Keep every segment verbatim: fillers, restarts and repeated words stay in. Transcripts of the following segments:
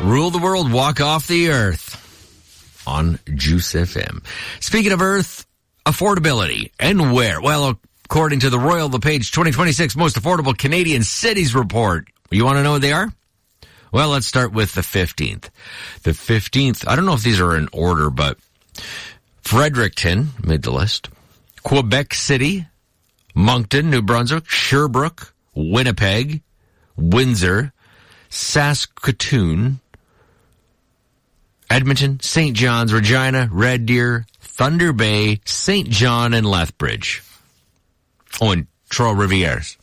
Rule the world, walk off the earth on Juice F M. Speaking of earth, affordability and where? Well, according to the Royal LePage twenty twenty-six Most Affordable Canadian Cities Report, you want to know what they are? Well, let's start with the fifteenth. The fifteenth, I don't know if these are in order, but Fredericton, mid the list, Quebec City, Moncton, New Brunswick, Sherbrooke, Winnipeg, Windsor, Saskatoon, Edmonton, Saint John's, Regina, Red Deer, Thunder Bay, Saint John, and Lethbridge. Oh, and Trois-Rivières.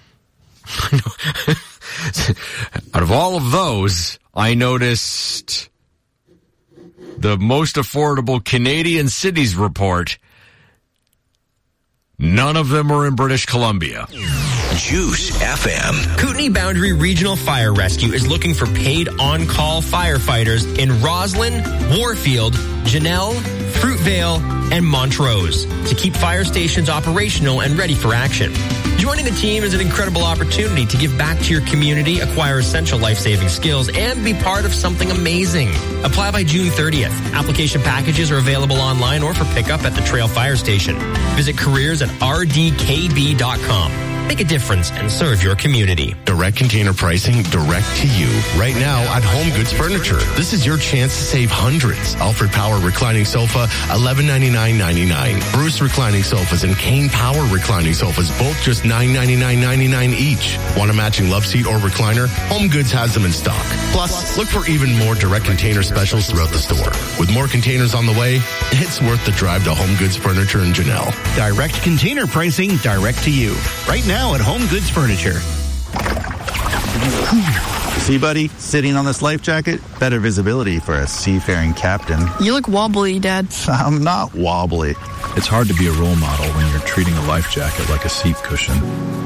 Out of all of those, I noticed the most affordable Canadian cities report. None of them are in British Columbia. Juice F M. Kootenay Boundary Regional Fire Rescue is looking for paid on-call firefighters in Roslyn, Warfield, Janelle, Fruitvale, and Montrose to keep fire stations operational and ready for action. Joining the team is an incredible opportunity to give back to your community, acquire essential life-saving skills, and be part of something amazing. Apply by June thirtieth. Application packages are available online or for pickup at the Trail Fire Station. Visit careers at r d k b dot com. Make a difference and serve your community. Direct container pricing direct to you. Right now at Home Goods Furniture. This is your chance to save hundreds. Alfred Power reclining sofa, eleven ninety-nine ninety-nine. Bruce reclining sofas and Kane Power reclining sofas, both just nine ninety-nine ninety-nine each. Want a matching love seat or recliner? Home Goods has them in stock. Plus, look for even more direct container specials throughout the store. With more containers on the way, it's worth the drive to Home Goods Furniture in Janelle. Direct container pricing direct to you. Right now. Now at Home Goods Furniture. See, buddy, sitting on this life jacket, better visibility for a seafaring captain. You look wobbly, Dad. I'm not wobbly. It's hard to be a role model when you're treating a life jacket like a seat cushion.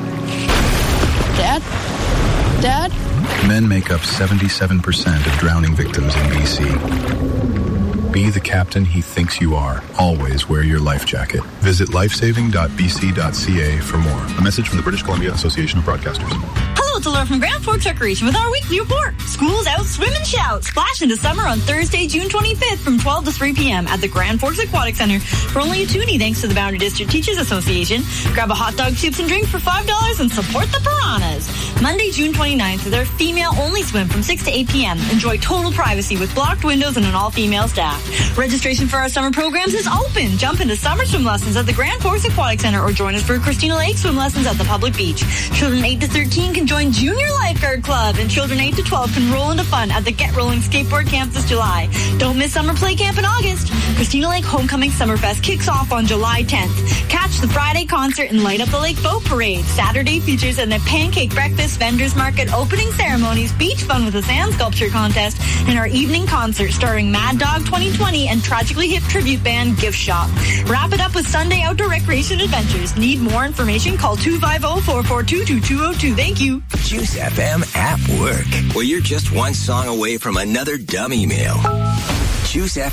Dad? Dad? Men make up seventy-seven percent of drowning victims in B C. Be the captain he thinks you are. Always wear your life jacket. Visit lifesaving dot b c dot c a for more. A message from the British Columbia Association of Broadcasters. Hello, it's Laura from Grand Forks Recreation with our weekly report. School's out, swim and shout. Splash into summer on Thursday, June twenty-fifth from twelve to three p.m. at the Grand Forks Aquatic Center for only a toonie thanks to the Boundary District Teachers Association. Grab a hot dog, soups, and drinks for five dollars and support the piranhas. Monday, June twenty-ninth is our female-only swim from six to eight p.m. Enjoy total privacy with blocked windows and an all-female staff. Registration for our summer programs is open. Jump into summer swim lessons at the Grand Forks Aquatic Center or join us for Christina Lake swim lessons at the public beach. Children eight to thirteen can join Junior Lifeguard Club, and children eight to twelve can roll into fun at the Get Rolling Skateboard Camp this July. Don't miss Summer Play Camp in August. Christina Lake Homecoming Summerfest kicks off on July tenth. Catch the Friday concert and light up the Lake Boat Parade. Saturday features a pancake breakfast, vendors market, opening ceremonies, beach fun with a sand sculpture contest, and our evening concert starring Mad Dog twenty twenty and Tragically Hip tribute band Gift Shop. Wrap it up with Sunday outdoor recreation adventures. Need more information? Call two five zero, four four two, two two zero two. Thank you. Juice F M at work. Well, you're just one song away from another dumb email. Juice F M.